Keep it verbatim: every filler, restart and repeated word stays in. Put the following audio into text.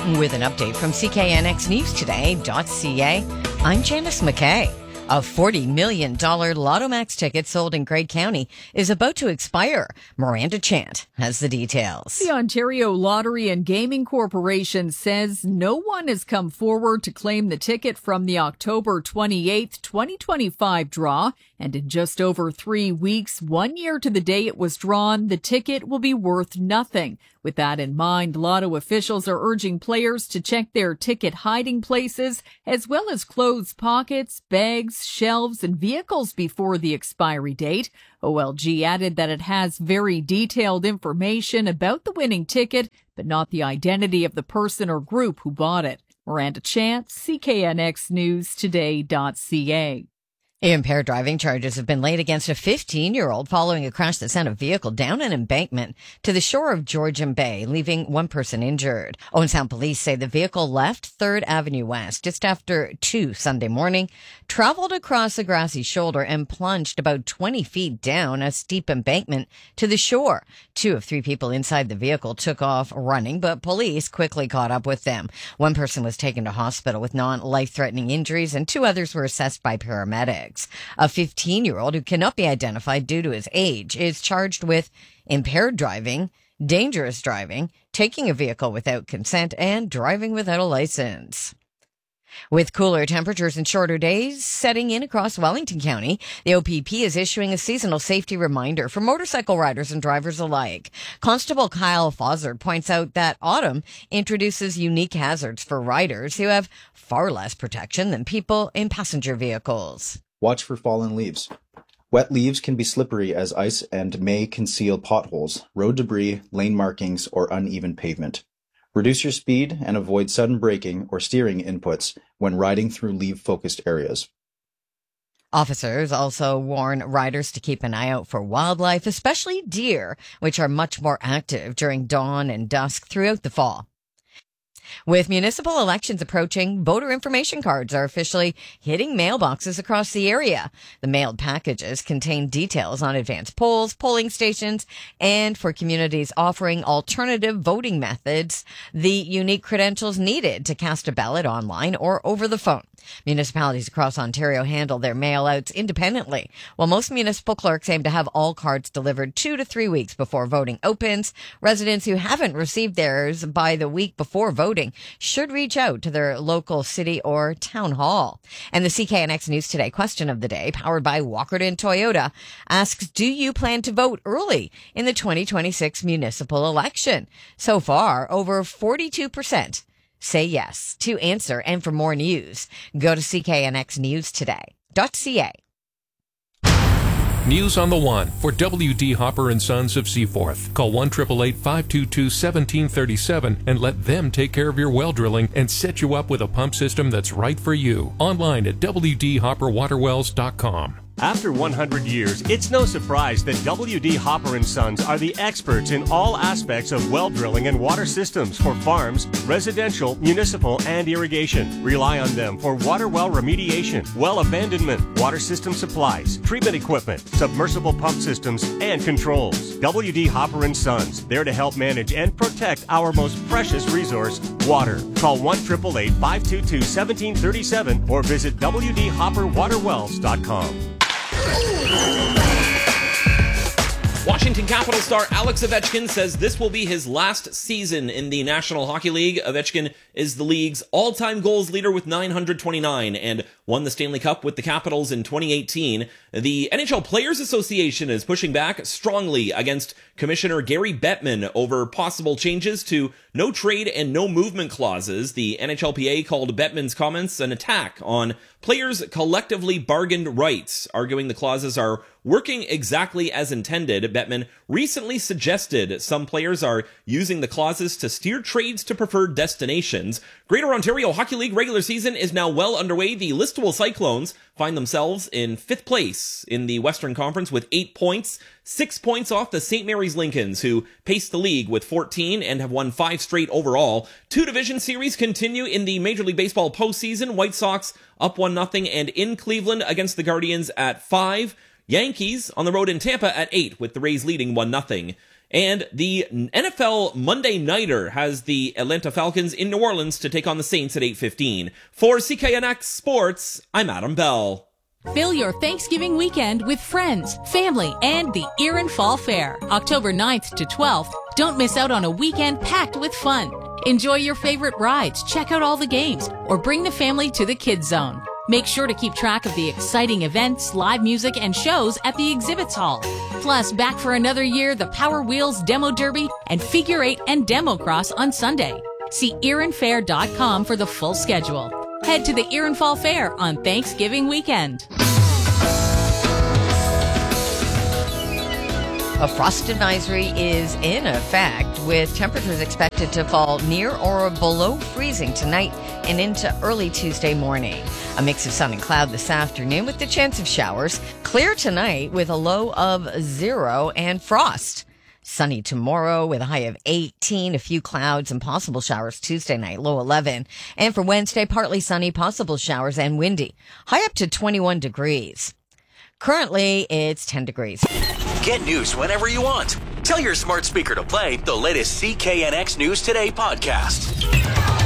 With an update from C K N X News Today dot C A, I'm Janice McKay. A forty million dollars Lotto Max ticket sold in Grey County is about to expire. Miranda Chant has the details. The Ontario Lottery and Gaming Corporation says no one has come forward to claim the ticket from the October twenty-eighth, twenty twenty-five draw. And in just over three weeks, one year to the day it was drawn, the ticket will be worth nothing. With that in mind, Lotto officials are urging players to check their ticket hiding places, as well as clothes pockets, bags, shelves, and vehicles before the expiry date. O L G added that it has very detailed information about the winning ticket, but not the identity of the person or group who bought it. Miranda Chant, C K N X News Today dot C A. Impaired driving charges have been laid against a fifteen-year-old following a crash that sent a vehicle down an embankment to the shore of Georgian Bay, leaving one person injured. Owen Sound police say the vehicle left third Avenue West just after two Sunday morning, traveled across a grassy shoulder, and plunged about twenty feet down a steep embankment to the shore. Two of three people inside the vehicle took off running, but police quickly caught up with them. One person was taken to hospital with non-life-threatening injuries, and two others were assessed by paramedics. A fifteen-year-old who cannot be identified due to his age is charged with impaired driving, dangerous driving, taking a vehicle without consent, and driving without a license. With cooler temperatures and shorter days setting in across Wellington County, the O P P is issuing a seasonal safety reminder for motorcycle riders and drivers alike. Constable Kyle Fozzard points out that autumn introduces unique hazards for riders who have far less protection than people in passenger vehicles. Watch for fallen leaves. Wet leaves can be slippery as ice and may conceal potholes, road debris, lane markings, or uneven pavement. Reduce your speed and avoid sudden braking or steering inputs when riding through leaf-focused areas. Officers also warn riders to keep an eye out for wildlife, especially deer, which are much more active during dawn and dusk throughout the fall. With municipal elections approaching, voter information cards are officially hitting mailboxes across the area. The mailed packages contain details on advanced polls, polling stations, and for communities offering alternative voting methods, the unique credentials needed to cast a ballot online or over the phone. Municipalities across Ontario handle their mail-outs independently, while most municipal clerks aim to have all cards delivered two to three weeks before voting opens. Residents who haven't received theirs by the week before voting should reach out to their local city or town hall. And the C K N X News Today question of the day, powered by Walkerton Toyota, asks, do you plan to vote early in the twenty twenty-six municipal election? So far, over forty-two percent say yes. To answer and for more news, go to C K N X News Today dot C A. News on the One for W D Hopper and Sons of Seaforth. Call one eight eight eight, five two two, one seven three seven and let them take care of your well drilling and set you up with a pump system that's right for you. Online at w d hopper water wells dot com. After one hundred years, it's no surprise that W D Hopper and Sons are the experts in all aspects of well drilling and water systems for farms, residential, municipal, and irrigation. Rely on them for water well remediation, well abandonment, water system supplies, treatment equipment, submersible pump systems, and controls. W D Hopper and Sons, there to help manage and protect our most precious resource, water. Call one eight eight eight, five two two, one seven three seven or visit w d hopper water wells dot com. Washington Capitals star Alex Ovechkin says this will be his last season in the National Hockey League. Ovechkin is the league's all-time goals leader with nine hundred twenty-nine and won the Stanley Cup with the Capitals in twenty eighteen. The N H L Players Association is pushing back strongly against Commissioner Gary Bettman over possible changes to no trade and no movement clauses. The N H L P A called Bettman's comments an attack on players' collectively bargained rights, arguing the clauses are working exactly as intended. Bettman recently suggested some players are using the clauses to steer trades to preferred destinations. Greater Ontario Hockey League regular season is now well underway. The Listowel Cyclones find themselves in fifth place in the Western Conference with eight points, six points off the Saint Mary's Lincolns, who paced the league with fourteen and have won five straight overall. Two division series continue in the Major League Baseball postseason. White Sox up one nothing and in Cleveland against the Guardians at five. Yankees on the road in Tampa at eight, with the Rays leading one nothing. And the N F L Monday Nighter has the Atlanta Falcons in New Orleans to take on the Saints at eight fifteen. For C K N X Sports, I'm Adam Bell. Fill your Thanksgiving weekend with friends, family, and the Erin Fall Fair, October ninth to twelfth. Don't miss out on a weekend packed with fun. Enjoy your favorite rides, check out all the games, or bring the family to the Kids Zone. Make sure to keep track of the exciting events, live music, and shows at the exhibits hall. Plus, back for another year, the Power Wheels Demo Derby and Figure Eight and Demo Cross on Sunday. See erin fair dot com for the full schedule. Head to the Erin Fall Fair on Thanksgiving weekend. A frost advisory is in effect, with temperatures expected to fall near or below freezing tonight and into early Tuesday morning. A mix of sun and cloud this afternoon with the chance of showers. Clear tonight with a low of zero and frost. Sunny tomorrow with a high of eighteen, a few clouds and possible showers Tuesday night, low eleven. And for Wednesday, partly sunny, possible showers and windy. High up to twenty-one degrees. Currently, it's ten degrees. Get news whenever you want. Tell your smart speaker to play the latest C K N X News Today podcast.